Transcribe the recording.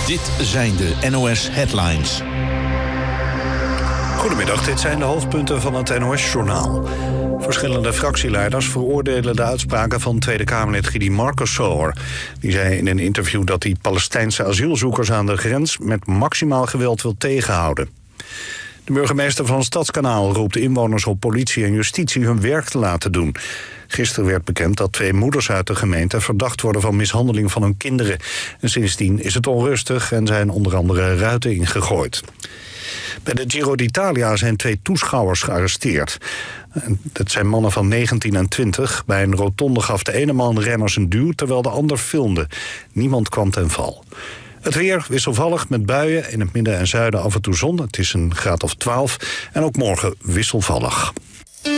Dit zijn de NOS Headlines. Goedemiddag, dit zijn de hoofdpunten van het NOS-journaal. Verschillende fractieleiders veroordelen de uitspraken van Tweede Kamerlid Gidi Marcussoor. Die zei in een interview dat hij Palestijnse asielzoekers aan de grens met maximaal geweld wil tegenhouden. De burgemeester van Stadskanaal roept inwoners op politie en justitie hun werk te laten doen. Gisteren werd bekend dat 2 moeders uit de gemeente verdacht worden van mishandeling van hun kinderen. En sindsdien is het onrustig en zijn onder andere ruiten ingegooid. Bij de Giro d'Italia zijn 2 toeschouwers gearresteerd. Dat zijn mannen van 19 en 20. Bij een rotonde gaf de ene man renners een duw terwijl de ander filmde. Niemand kwam ten val. Het weer wisselvallig met buien, in het midden en zuiden af en toe zon. Het is een graad of 12 en ook morgen wisselvallig.